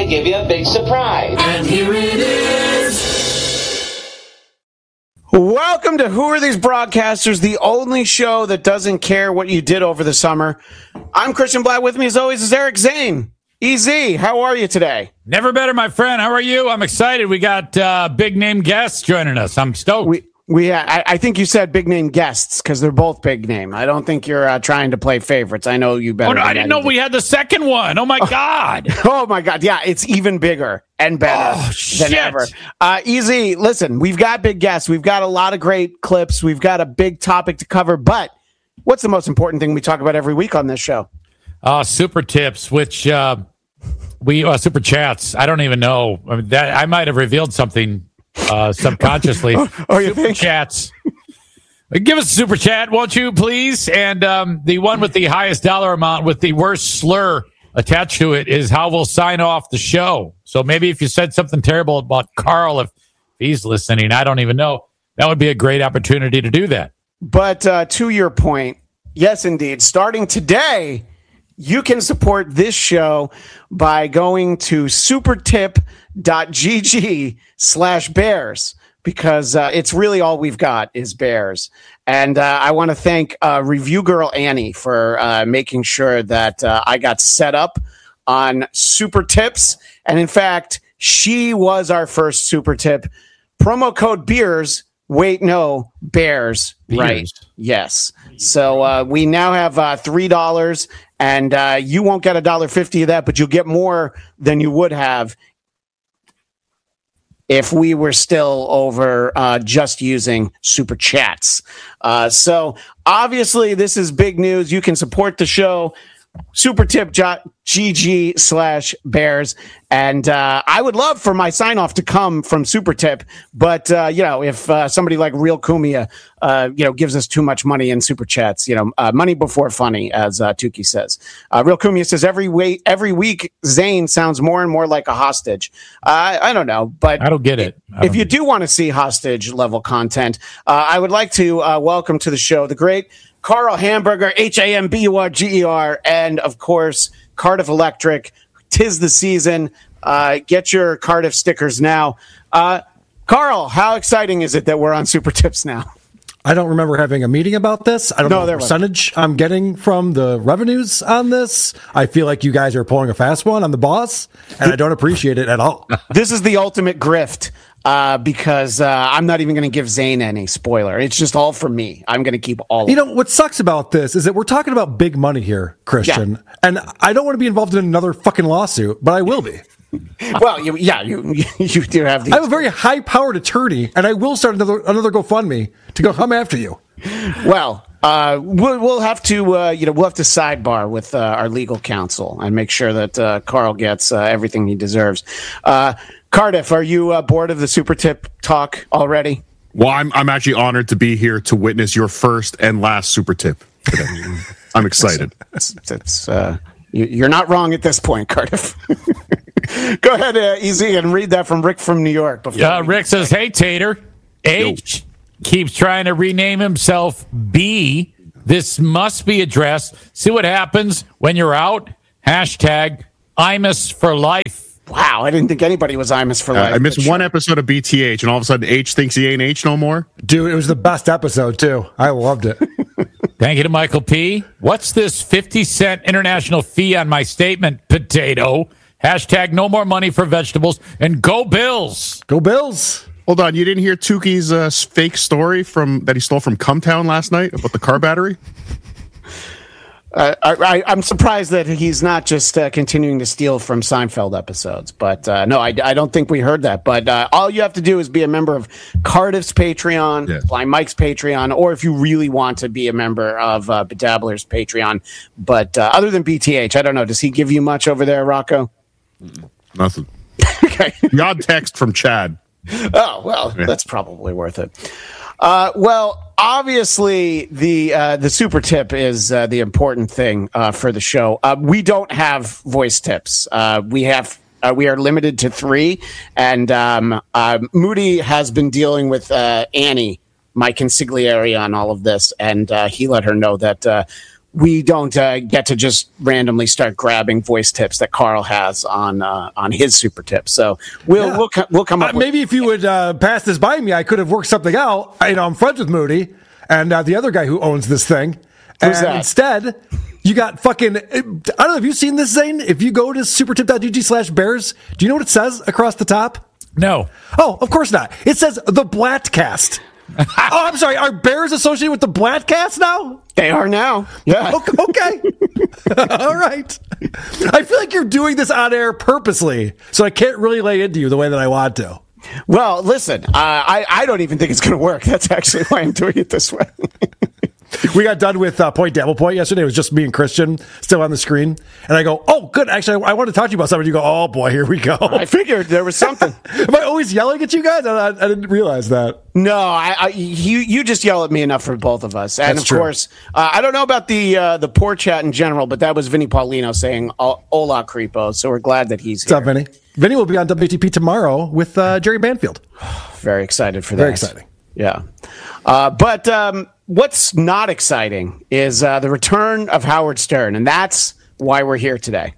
to give you a big surprise. And here it is. Welcome to Who Are These Broadcasters, the only show that doesn't care what you did over the summer. I'm Christian Blatt. With me, as always, is Eric Zane. EZ, how are you today? Never better, my friend. How are you? I'm excited. We got big name guests joining us. I'm stoked. I think you said big name guests because they're both big name. I don't think you're trying to play favorites. I know you better. Oh, no, I didn't know we had the second one. Oh, my God. Oh, my God. Yeah, it's even bigger and better than ever. Easy. Listen, we've got big guests. We've got a lot of great clips. We've got a big topic to cover. But what's the most important thing we talk about every week on this show? Super tips, which super chats. I don't even know. I mean, that I might have revealed something subconsciously. You think? Chats. Give us a super chat, won't you, please? And the one with the highest dollar amount with the worst slur attached to it is how we'll sign off the show. So maybe if you said something terrible about Carl, if he's listening, I don't even know. That would be a great opportunity to do that. But to your point, yes, indeed. Starting today, you can support this show by going to supertip.gg/bears because it's really all we've got is bears. And I want to thank Review Girl Annie for making sure that I got set up on Super Tips. And in fact, she was our first Super Tip. Promo code BEERS. Wait, no, Bears, right? Yes. So we now have $3, and you won't get $1.50 of that, but you'll get more than you would have if we were still over just using super chats. So obviously, this is big news. You can support the show. Supertip.gg/bears. And I would love for my sign off to come from Supertip. But, if somebody like Real Kumia, gives us too much money in super chats, money before funny, as Tukey says. Real Kumia says every week, Zane sounds more and more like a hostage. I don't know, but I don't get it. If you do want to see hostage level content, I would like to welcome to the show the great Carl Hamburger, Hamburger, and of course, Cardiff Electric. 'Tis the season. Get your Cardiff stickers now. Carl, how exciting is it that we're on Super Tips now? I don't remember having a meeting about this. I don't know what percentage I'm getting from the revenues on this. I feel like you guys are pulling a fast one on the boss, and I don't appreciate it at all. This is the ultimate grift. Because I'm not even going to give Zane any spoiler. It's just all for me. I'm going to keep all of it. What sucks about this is that we're talking about big money here, Christian. Yeah. And I don't want to be involved in another fucking lawsuit, but I will be. Well, you do have these. I have a very high-powered attorney, and I will start another GoFundMe to go come after you. Well, we'll have to sidebar with our legal counsel and make sure that Carl gets everything he deserves. Cardiff, are you bored of the Super Tip talk already? Well, I'm actually honored to be here to witness your first and last Super Tip today. I'm excited. You're not wrong at this point, Cardiff. Go ahead, Easy, and read that from Rick from New York. Rick says, "Hey, Tater, H keeps trying to rename himself B. This must be addressed. See what happens when you're out. Hashtag Imus for life." Wow, I didn't think anybody was Imus for life. I missed one episode of BTH, and all of a sudden H thinks he ain't H no more. Dude, it was the best episode, too. I loved it. Thank you to Michael P. What's this 50-cent international fee on my statement, potato? Hashtag no more money for vegetables, and go Bills. Go Bills. Hold on, you didn't hear Tukey's fake story that he stole from Cumtown last night about the car battery? I'm surprised that he's not just continuing to steal from Seinfeld episodes. But no, I don't think we heard that. But all you have to do is be a member of Cardiff's Patreon, yes, Blind Mike's Patreon, or if you really want to be a member of Bedabbler's Patreon. But other than BTH, I don't know. Does he give you much over there, Rocco? Nothing. Okay. The odd text from Chad. Oh, well, yeah, that's probably worth it. Well, obviously, the super tip is the important thing for the show. We don't have voice tips. We are limited to 3, and Moody has been dealing with Annie, my consigliere, on all of this, and he let her know that we don't get to just randomly start grabbing voice tips that Carl has on his super tips. So we'll come up. Maybe if you would pass this by me, I could have worked something out. I'm friends with Moody and the other guy who owns this thing. Who's that? Instead, you got fucking. I don't know. Have you seen this, Zane? If you go to supertip.gg/bears, do you know what it says across the top? No. Oh, of course not. It says the Bladtcast. Oh, I'm sorry. Are Bears associated with the Bladtcast now? They are now. Yeah. Okay. All right. I feel like you're doing this on air purposely, so I can't really lay into you the way that I want to. Well, listen, I don't even think it's going to work. That's actually why I'm doing it this way. We got done with Point Devil Point yesterday. It was just me and Christian still on the screen. And I go, oh, good. Actually, I want to talk to you about something. You go, oh, boy, here we go. I figured there was something. Am I always yelling at you guys? I didn't realize that. No, you just yell at me enough for both of us. And, That's of true. course, I don't know about the poor chat in general, but that was Vinny Paulino saying, hola, creepo. So we're glad that he's here. What's up, Vinny? Vinny will be on WTP tomorrow with Jerry Banfield. Very excited for that. Very exciting. Yeah. But what's not exciting is the return of Howard Stern, and that's why we're here today.